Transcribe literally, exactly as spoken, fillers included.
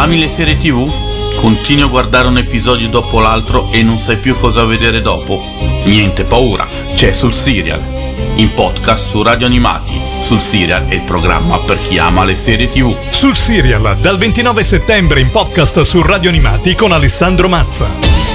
Ami le serie tivù? Continui a guardare un episodio dopo l'altro e non sai più cosa vedere dopo? Niente paura, c'è Sul Serial, in podcast su Radio Animati. Sul Serial è il programma per chi ama le serie tivù. Sul Serial, dal ventinove settembre in podcast su Radio Animati con Alessandro Mazza.